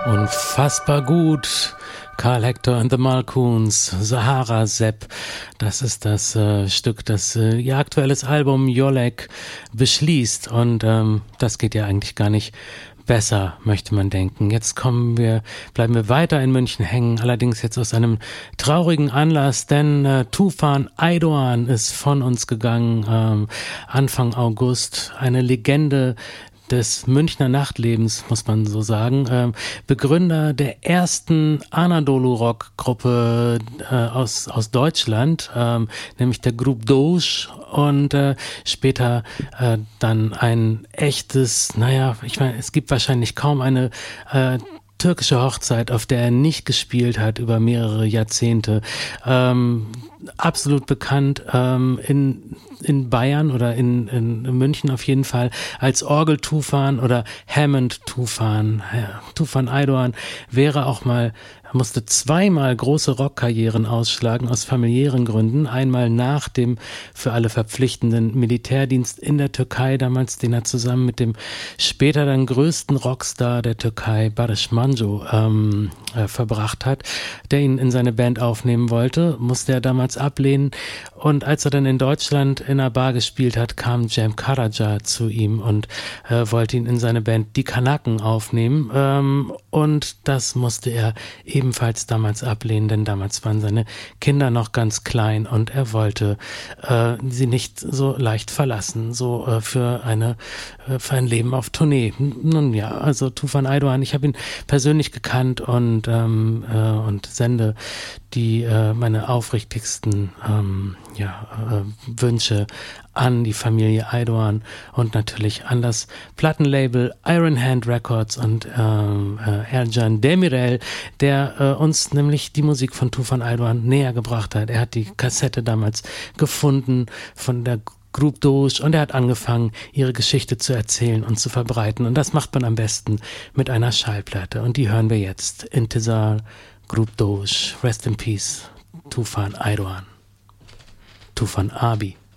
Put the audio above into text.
Unfassbar gut. Karl Hector and the Malkoons, Sahara Sepp. Das ist das Stück, das ihr aktuelles Album Yolek beschließt. Und das geht ja eigentlich gar nicht besser, möchte man denken. Jetzt bleiben wir weiter in München hängen, allerdings jetzt aus einem traurigen Anlass, denn Tufan Aydoğan ist von uns gegangen, Anfang August. Eine Legende des Münchner Nachtlebens, muss man so sagen. Begründer der ersten Anadolu-Rock-Gruppe aus Deutschland, nämlich der Grup Doğuş, und später dann ein echtes, ich meine, es gibt wahrscheinlich kaum eine türkische Hochzeit, auf der er nicht gespielt hat über mehrere Jahrzehnte. Absolut bekannt in Bayern oder in München auf jeden Fall als Orgel-Tufan oder Hammond-Tufan. Tufan Aydoğan musste zweimal große Rockkarrieren ausschlagen aus familiären Gründen. Einmal nach dem für alle verpflichtenden Militärdienst in der Türkei damals, den er zusammen mit dem später dann größten Rockstar der Türkei, Barış Manço, verbracht hat, der ihn in seine Band aufnehmen wollte, musste er damals ablehnen. Und als er dann in Deutschland in einer Bar gespielt hat, kam Cem Karaca zu ihm und wollte ihn in seine Band Die Kanaken aufnehmen. Und das musste er ebenfalls damals ablehnen, denn damals waren seine Kinder noch ganz klein und er wollte sie nicht so leicht verlassen, für ein Leben auf Tournee. Nun ja, also Tufan Aydoğan, ich habe ihn persönlich gekannt und sende meine aufrichtigsten Wünsche an die Familie Aydoğan und natürlich an das Plattenlabel Iron Hand Records und Ercan Demirel, der uns nämlich die Musik von Tufan Aydoğan näher gebracht hat. Er hat die Kassette damals gefunden von der Grup Doğuş und er hat angefangen, ihre Geschichte zu erzählen und zu verbreiten. Und das macht man am besten mit einer Schallplatte. Und die hören wir jetzt. Intizar, Grup Doğuş, Rest in Peace, Tufan Aydoğan, Tufan Abi.